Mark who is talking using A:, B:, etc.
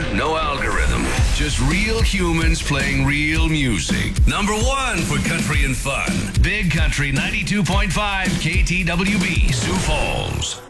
A: no algorithm. Just real humans playing real music. Number one for country and fun. Big Country 92.5 KTWB, Sioux Falls.